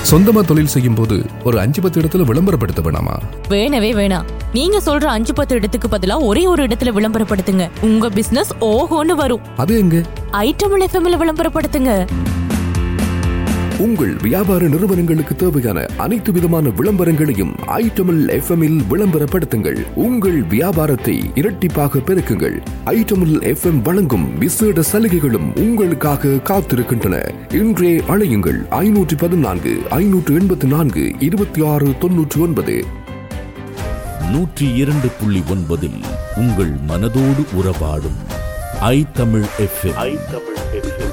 சொந்தமா தொழில் செய்யும் போது ஒரு 5-10 இடத்துல விளம்பரப்படுத்த வேணாமா? வேணவே வேணாம். நீங்க சொல்ற 5-10 இடத்துக்கு பதிலா ஒரே ஒரு இடத்துல விளம்பரப்படுத்துங்க. உங்க பிசினஸ் ஓஹோன்னு வரும். அது எங்க? ஐட்டமில் எஃப்எம்ல விளம்பரப்படுத்துங்க. உங்கள் வியாபார நிறுவனங்களுக்கு தேவையான அனைத்து விதமான விளம்பரங்களையும் ஐட்டமில் எஃப்எம்மில் விளம்பரப்படுத்துங்கள். உங்கள் வியாபாரத்தை இரட்டிப்பாக பெருக்குங்கள். ஐட்டமில் எஃப்எம் வழங்கும் விசேட சலுகைகளும் உங்களுக்காக காத்திருக்கின்றன. இன்றே அழையுங்கள் 514 584 2699. 102.9 உங்கள் மனதோடு உறவாடும் ஐ தமிழ் எஃப்எம்.